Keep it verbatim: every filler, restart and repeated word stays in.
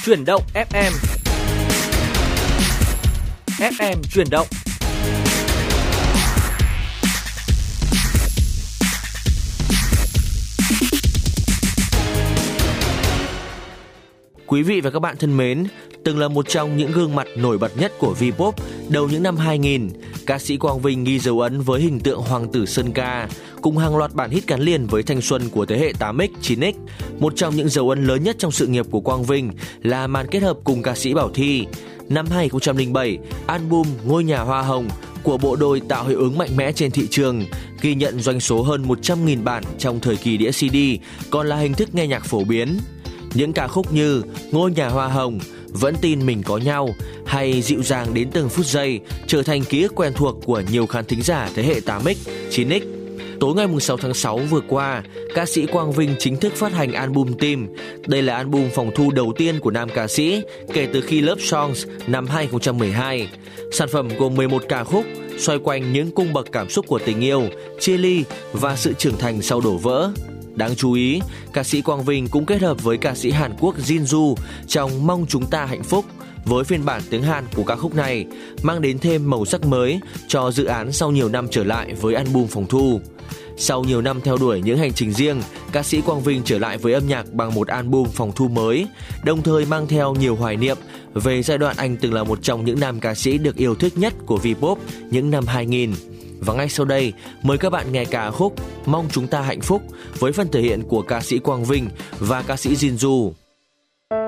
Chuyển động ép em. ép em chuyển động. Quý vị và các bạn thân mến, từng là một trong những gương mặt nổi bật nhất của V-pop đầu những năm hai nghìn, ca sĩ Quang Vinh ghi dấu ấn với hình tượng Hoàng tử Sơn Ca, cùng hàng loạt bản hit gắn liền với thanh xuân của thế hệ tám x, chín x. Một trong những dấu ấn lớn nhất trong sự nghiệp của Quang Vinh là màn kết hợp cùng ca sĩ Bảo Thy. Năm hai không không bảy, album Ngôi nhà hoa hồng của bộ đôi tạo hiệu ứng mạnh mẽ trên thị trường, ghi nhận doanh số hơn một trăm nghìn bản trong thời kỳ đĩa xê đê, còn là hình thức nghe nhạc phổ biến. Những ca khúc như Ngôi nhà hoa hồng, Vẫn tin mình có nhau hay Dịu dàng đến từng phút giây trở thành ký ức quen thuộc của nhiều khán thính giả thế hệ tám x, chín x. Tối ngày sáu tháng sáu vừa qua, ca sĩ Quang Vinh chính thức phát hành album Team. Đây là album phòng thu đầu tiên của nam ca sĩ kể từ khi Love Songs năm hai không một hai. Sản phẩm gồm mười một ca khúc xoay quanh những cung bậc cảm xúc của tình yêu, chia ly và sự trưởng thành sau đổ vỡ. Đáng chú ý, ca sĩ Quang Vinh cũng kết hợp với ca sĩ Hàn Quốc Jinju trong Mong Chúng Ta Hạnh Phúc, với phiên bản tiếng Hàn của ca khúc này mang đến thêm màu sắc mới cho dự án sau nhiều năm trở lại với album phòng thu. Sau nhiều năm theo đuổi những hành trình riêng, ca sĩ Quang Vinh trở lại với âm nhạc bằng một album phòng thu mới, đồng thời mang theo nhiều hoài niệm về giai đoạn anh từng là một trong những nam ca sĩ được yêu thích nhất của V-pop những năm hai nghìn. Và ngay sau đây, mời các bạn nghe ca khúc Mong Chúng Ta Hạnh Phúc với phần thể hiện của ca sĩ Quang Vinh và ca sĩ Jinju.